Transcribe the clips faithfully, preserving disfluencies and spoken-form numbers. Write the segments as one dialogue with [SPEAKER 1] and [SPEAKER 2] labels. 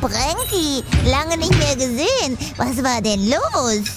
[SPEAKER 1] Pranky, lange nicht mehr gesehen. Was war denn los?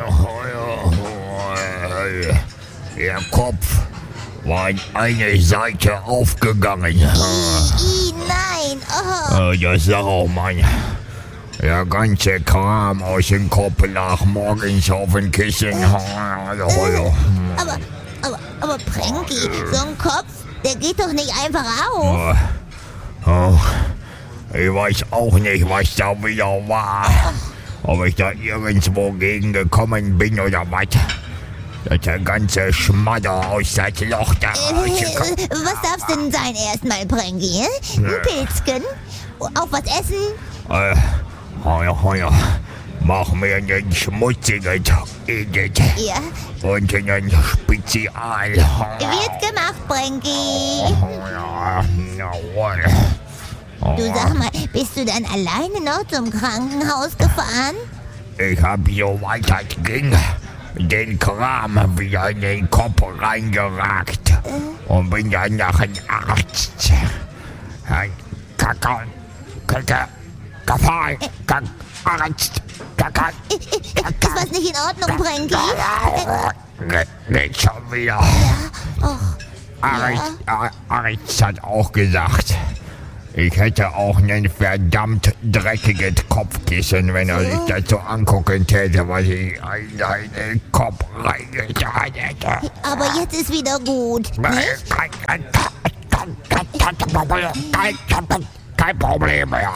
[SPEAKER 2] Der Kopf war in eine Seite aufgegangen.
[SPEAKER 1] I, I, nein. Oh.
[SPEAKER 2] Das sag auch Mann. Der ganze Kram aus dem Kopf lag morgens auf dem Kissen.
[SPEAKER 1] Äh, aber, aber, aber Pranky, so ein Kopf, der geht doch nicht einfach auf.
[SPEAKER 2] Oh, oh, ich weiß auch nicht, was da wieder war. Ob ich da irgendwo gegen gekommen bin oder was. Dass der ganze Schmadder aus das Loch da rausgekommen.
[SPEAKER 1] Äh, was darf's denn sein erstmal, Pranky? Äh? Ein Pilzchen? Auch was essen?
[SPEAKER 2] Äh, oh ja, oh ja. Mach mir einen schmutzigen Edit.
[SPEAKER 1] Ja.
[SPEAKER 2] Und einen Spezial.
[SPEAKER 1] Wird gemacht, Pranky.
[SPEAKER 2] Oh ja, jawohl. Oh.
[SPEAKER 1] Du sag mal, bist du dann alleine noch zum Krankenhaus gefahren?
[SPEAKER 2] Ich hab so weit das ging den Kram wieder in den Kopf reingeragt. Äh? Und bin dann nach einem Arzt. Ein Kaka, Kaka, Kaffee, Kaka, Arzt, Kaka.
[SPEAKER 1] Ist was nicht in Ordnung, Pranky?
[SPEAKER 2] Nicht schon wieder.
[SPEAKER 1] Ja, och.
[SPEAKER 2] Arzt, ja. Arzt hat auch gesagt, ich hätte auch einen verdammt dreckiges Kopfkissen, wenn er sich das so angucken täte, was ich in seinen Kopf reingetan hätte.
[SPEAKER 1] Aber jetzt ist wieder gut, nicht?
[SPEAKER 2] Kein, kein, kein, kein, kein Problem mehr.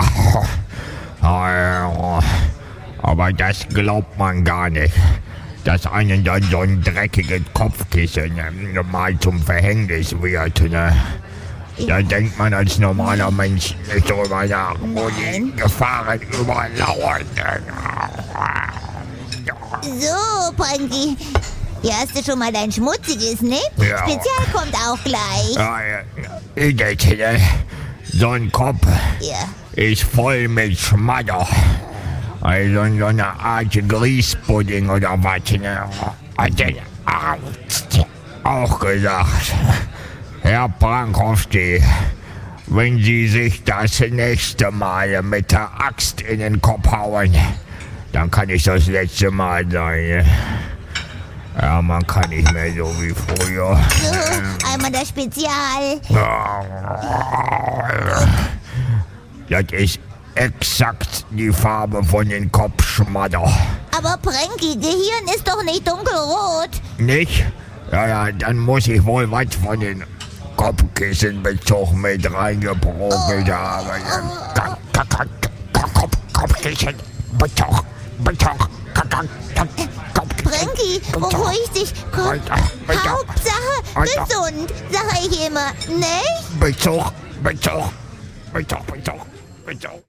[SPEAKER 2] Aber das glaubt man gar nicht, dass einen dann so ein dreckiges Kopfkissen mal zum Verhängnis wird, ne? Da denkt man als normaler Mensch nicht drüber nach, wo die Gefahren überlauern.
[SPEAKER 1] So, Pranky. Hier hast du schon mal dein schmutziges, ne?
[SPEAKER 2] Ja.
[SPEAKER 1] Spezial kommt auch gleich.
[SPEAKER 2] Ja, ja, ja. So ein Kopf
[SPEAKER 1] Ja.
[SPEAKER 2] ist voll mit Schmadder. Also so eine Art Grießpudding oder was. Ne? Hat der Arzt auch gesagt. Herr Prankowski, wenn Sie sich das nächste Mal mit der Axt in den Kopf hauen, dann kann ich das letzte Mal sein. Ja, man kann nicht mehr so wie früher.
[SPEAKER 1] So, einmal das Spezial.
[SPEAKER 2] Das ist exakt die Farbe von den Kopfschmadder.
[SPEAKER 1] Aber Pranky, Gehirn ist doch nicht dunkelrot.
[SPEAKER 2] Nicht? Ja, ja, dann muss ich wohl was von den Kopfkissenbezug mit reingeprobelt haben. Kopfkissen, Bezug, Bezug,
[SPEAKER 1] Pranky, beruhig dich. Komm. Hauptsache gesund, sag ich immer, ne?
[SPEAKER 2] Bezug, Bezug, Bezug, Bezug, Bezug.